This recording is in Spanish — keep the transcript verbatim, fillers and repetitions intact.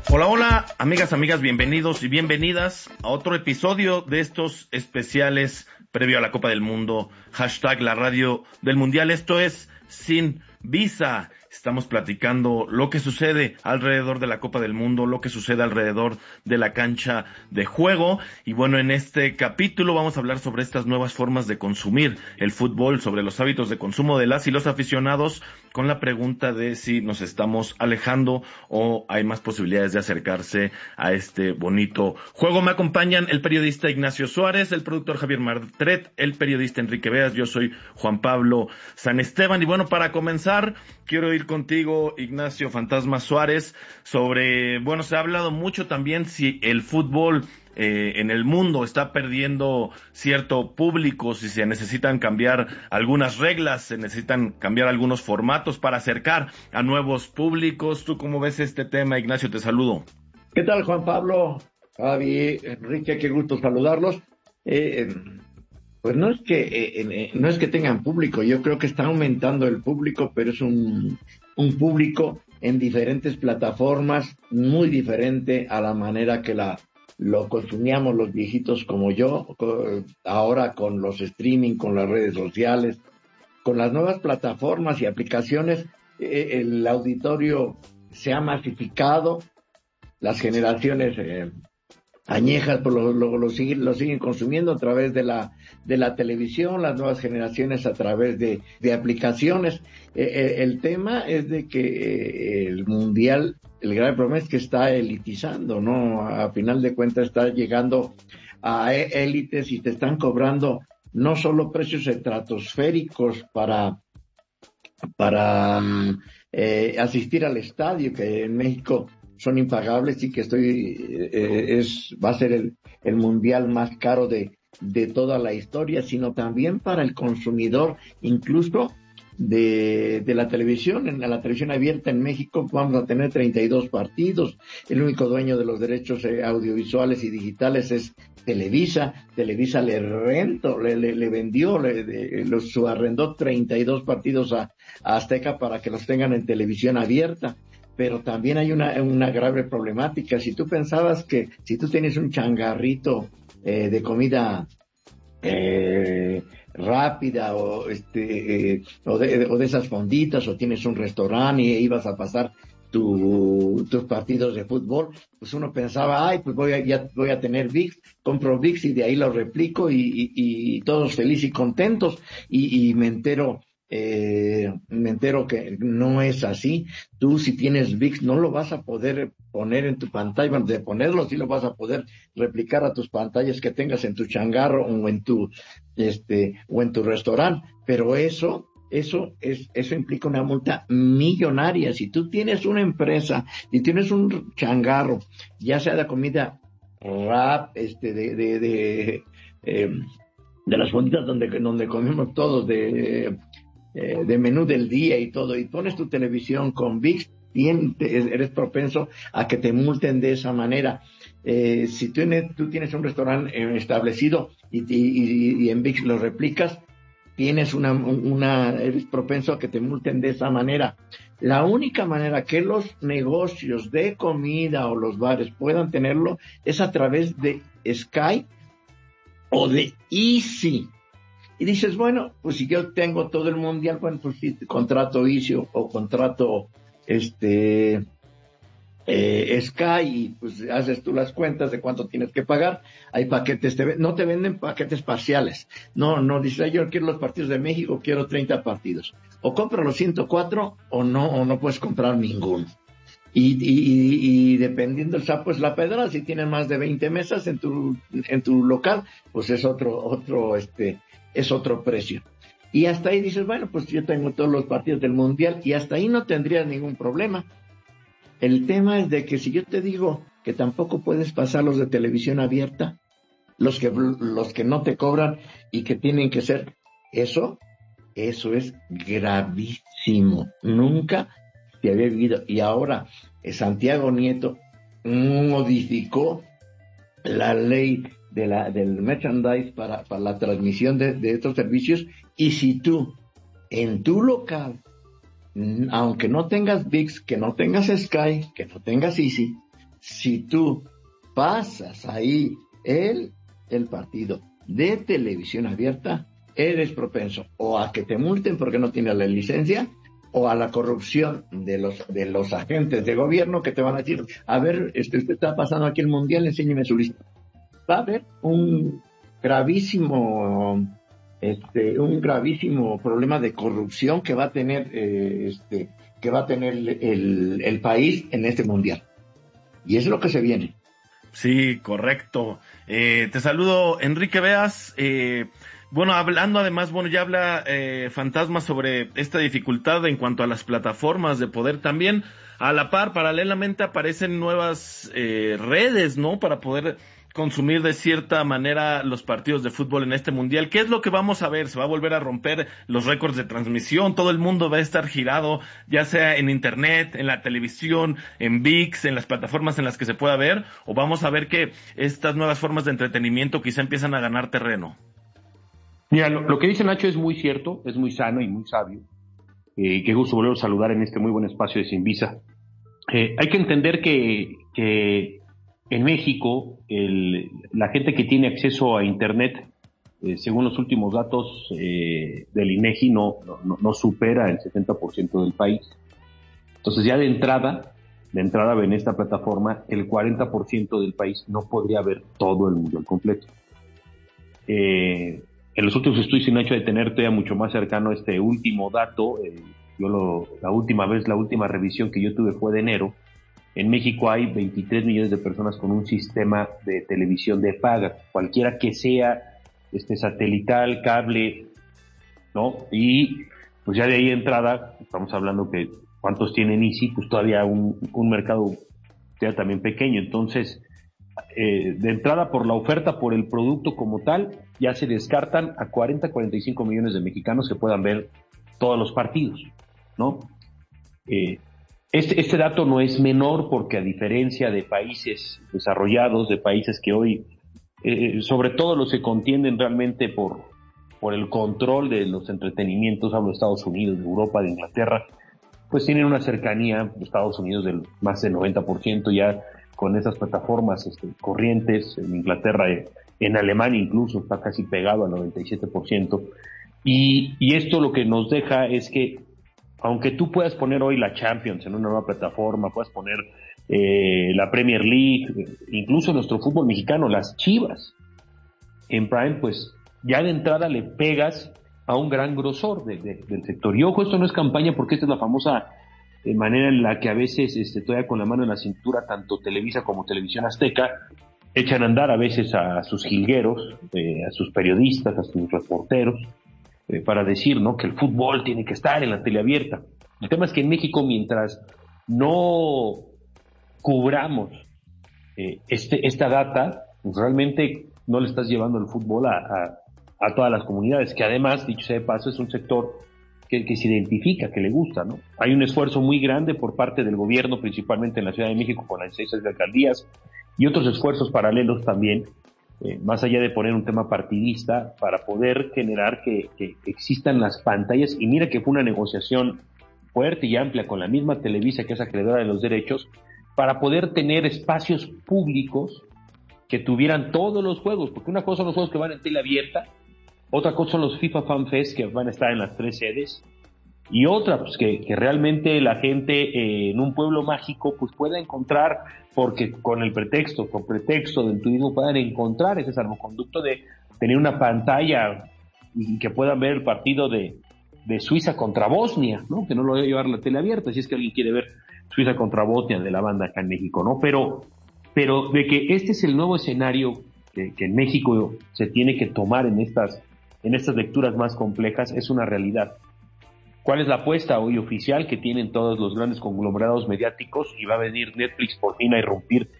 Hola, hola, amigas, amigas, bienvenidos y bienvenidas a otro episodio de estos especiales previo a la Copa del Mundo. Hashtag la radio del Mundial. Esto es Sin Visa. Estamos platicando lo que sucede alrededor de la Copa del Mundo, lo que sucede alrededor de la cancha de juego. Y bueno, en este capítulo vamos a hablar sobre estas nuevas formas de consumir el fútbol, sobre los hábitos de consumo de las y los aficionados, con la pregunta de si nos estamos alejando o hay más posibilidades de acercarse a este bonito juego. Me acompañan el periodista Ignacio Suárez, el productor Javier Martret, el periodista Enrique Beas. Yo soy Juan Pablo San Esteban. Y bueno, para comenzar, quiero ir contigo, Ignacio Fantasma Suárez, sobre, bueno, se ha hablado mucho también si el fútbol eh, en el mundo está perdiendo cierto público, si se necesitan cambiar algunas reglas, se necesitan cambiar algunos formatos para acercar a nuevos públicos. ¿Tú cómo ves este tema, Ignacio? Te saludo. ¿Qué tal, Juan Pablo? Javi, Enrique, qué gusto saludarlos. Eh, Pues no es que eh, eh, no es que tengan público, yo creo que está aumentando el público, pero es un, un público en diferentes plataformas, muy diferente a la manera que la lo consumíamos los viejitos como yo, co- ahora con los streaming, con las redes sociales, con las nuevas plataformas y aplicaciones, eh, el auditorio se ha masificado, las generaciones eh, añejas pues lo, lo, lo, siguen, lo siguen consumiendo a través de la de la televisión, las nuevas generaciones a través de, de aplicaciones. Eh, eh, el tema es de que eh, el mundial, el gran problema es que está elitizando, ¿no? A final de cuentas está llegando a élites y te están cobrando no solo precios estratosféricos para para eh, asistir al estadio, que en México son impagables y que estoy eh, es va a ser el, el mundial más caro de, de toda la historia, sino también para el consumidor, incluso de, de la televisión. En la televisión abierta en México vamos a tener treinta y dos partidos. El único dueño de los derechos eh, audiovisuales y digitales es Televisa. Televisa le rentó, le, le, le vendió, le, de, los subarrendó treinta y dos partidos a, a Azteca para que los tengan en televisión abierta. Pero también hay una, una grave problemática. Si tú pensabas que si tú tienes un changarrito eh, de comida eh, rápida o este eh, o, de, o de esas fonditas, o tienes un restaurante y ibas a pasar tu, tus partidos de fútbol, pues uno pensaba, ay, pues voy a, ya voy a tener V I X, compro V I X y de ahí lo replico y, y, y todos felices y contentos, y, y me entero Eh, me entero que no es así. Tú, si tienes V I X, no lo vas a poder poner en tu pantalla. Bueno, de ponerlo sí lo vas a poder replicar a tus pantallas que tengas en tu changarro o en tu este o en tu restaurante, pero eso eso es eso implica una multa millonaria. Si tú tienes una empresa y tienes un changarro, ya sea de comida rap, este de de de eh, de las fonditas donde donde comemos todos, de Eh, de menú del día y todo, y pones tu televisión con V I X, bien, eres propenso a que te multen de esa manera. Eh, si tú, tú tienes un restaurante establecido y, y, y en V I X lo replicas, tienes una, una, eres propenso a que te multen de esa manera. La única manera que los negocios de comida o los bares puedan tenerlo es a través de Sky o de Easy. Y dices, bueno, pues si yo tengo todo el mundial, bueno, pues si contrato Easy o, o contrato este eh, Sky, y pues haces tú las cuentas de cuánto tienes que pagar. Hay paquetes, te, no te venden paquetes parciales. No, no dices, yo quiero los partidos de México, quiero treinta partidos. O compra los ciento cuatro o no, o no puedes comprar ninguno. Y, y, y dependiendo el sapo es la pedra. Si tienes más de veinte mesas en tu en tu local, pues es otro otro este es otro precio. Y hasta ahí dices, bueno, pues yo tengo todos los partidos del mundial y hasta ahí no tendrías ningún problema. El tema es de que si yo te digo que tampoco puedes pasar los de televisión abierta, los que los que no te cobran y que tienen que ser eso, eso es gravísimo. Nunca se había vivido. Y ahora Santiago Nieto modificó la ley de la del merchandise para, para la transmisión de, de estos servicios, y si tú en tu local, aunque no tengas V I X, que no tengas Sky, que no tengas Easy, si tú pasas ahí el, el partido de televisión abierta, eres propenso o a que te multen porque no tienes la licencia, o a la corrupción de los de los agentes de gobierno que te van a decir, a ver, este, usted está pasando aquí el mundial, enséñeme su lista. Va a haber un gravísimo este un gravísimo problema de corrupción que va a tener eh, este que va a tener el, el país en este mundial, y es lo que se viene. Sí, correcto. Eh, te saludo, Enrique Beas. Eh, bueno, hablando además, bueno, ya habla eh, Fantasma sobre esta dificultad en cuanto a las plataformas de poder también. A la par, paralelamente aparecen nuevas eh, redes, ¿no? Para poder consumir de cierta manera los partidos de fútbol en este mundial. ¿Qué es lo que vamos a ver? ¿Se va a volver a romper los récords de transmisión? ¿Todo el mundo va a estar girado, ya sea en internet, en la televisión, en V I X, en las plataformas en las que se pueda ver? ¿O vamos a ver que estas nuevas formas de entretenimiento quizá empiezan a ganar terreno? Mira, lo, lo que dice Nacho es muy cierto, es muy sano y muy sabio. Eh, qué gusto volver a saludar en este muy buen espacio de Sin Visa. Eh, hay que entender que, que en México el, la gente que tiene acceso a Internet, eh, según los últimos datos eh, del INEGI, no, no, no supera el setenta por ciento del país. Entonces ya de entrada, de entrada en esta plataforma, el cuarenta por ciento del país no podría ver todo el mundial completo. Eh, en los últimos estudios sin hecho de tenerte ya mucho más cercano a este último dato, eh, yo lo, la última vez, la última revisión que yo tuve fue de enero. En México hay veintitrés millones de personas con un sistema de televisión de paga, cualquiera que sea, este satelital, cable, ¿no? Y pues ya de ahí de entrada, estamos hablando que cuántos tienen Easy, pues todavía un, un mercado ya también pequeño. Entonces, eh, de entrada por la oferta, por el producto como tal, ya se descartan a cuarenta, cuarenta y cinco millones de mexicanos que puedan ver todos los partidos, ¿no? Eh, Este, este dato no es menor porque a diferencia de países desarrollados, de países que hoy, eh, sobre todo los que contienden realmente por, por el control de los entretenimientos, hablo de Estados Unidos, de Europa, de Inglaterra, pues tienen una cercanía de Estados Unidos del más del noventa por ciento ya con esas plataformas este, corrientes. En Inglaterra, en Alemania incluso está casi pegado al noventa y siete por ciento. Y, y esto lo que nos deja es que aunque tú puedas poner hoy la Champions en una nueva plataforma, puedas poner eh, la Premier League, incluso nuestro fútbol mexicano, las Chivas, en Prime, pues ya de entrada le pegas a un gran grosor de, de, del sector. Y ojo, esto no es campaña porque esta es la famosa eh, manera en la que a veces este, todavía con la mano en la cintura, tanto Televisa como Televisión Azteca, echan a andar a veces a sus jilgueros, eh, a sus periodistas, a sus reporteros, Eh, para decir, ¿no?, que el fútbol tiene que estar en la tele abierta. El tema es que en México, mientras no cubramos eh, este, esta data, pues realmente no le estás llevando el fútbol a, a, a todas las comunidades, que además, dicho sea de paso, es un sector que, que se identifica, que le gusta, ¿no? Hay un esfuerzo muy grande por parte del gobierno, principalmente en la Ciudad de México, con las seis alcaldías, y otros esfuerzos paralelos también, Eh, más allá de poner un tema partidista, para poder generar que, que existan las pantallas. Y mira que fue una negociación fuerte y amplia con la misma Televisa, que es acreedora de los derechos, para poder tener espacios públicos que tuvieran todos los juegos, porque una cosa son los juegos que van en tele abierta, otra cosa son los FIFA Fan Fest que van a estar en las tres sedes, y otra, pues que, que realmente la gente eh, en un pueblo mágico pues pueda encontrar, porque con el pretexto, con pretexto del turismo puedan encontrar ese salvoconducto de tener una pantalla y que puedan ver el partido de, de Suiza contra Bosnia, ¿no? Que no lo voy a llevar la tele abierta, si es que alguien quiere ver Suiza contra Bosnia de la banda acá en México, ¿no? Pero, pero de que este es el nuevo escenario que, que en México se tiene que tomar en estas, en estas lecturas más complejas, es una realidad. ¿Cuál es la apuesta hoy oficial que tienen todos los grandes conglomerados mediáticos? Y va a venir Netflix por fin a irrumpir